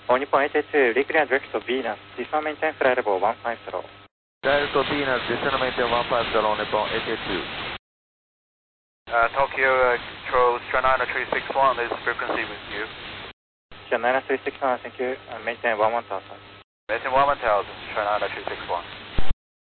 All Nippon 882, reclear direct to Venus, descend maintain flight level 150. Direct to Venus, descend maintain 150, Nippon 882. Tokyo Control, Stratniner 361, this is frequency with you. Stratniner 361, thank you, maintain 11000. Maintain 11000, Stratniner 361.